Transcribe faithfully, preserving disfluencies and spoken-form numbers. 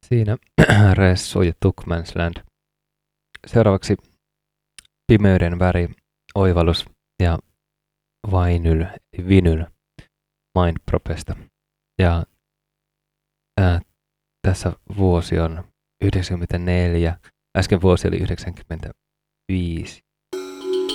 Siinä Ressu ja Tukmansland. Seuraavaksi Pimeyden väri, oivallus ja Vinyl, Vinyl Mindpropesta. Ja ää, tässä vuosi on yhdeksänkymmentäneljä, äsken vuosi oli yhdeksänkymmentäviisi.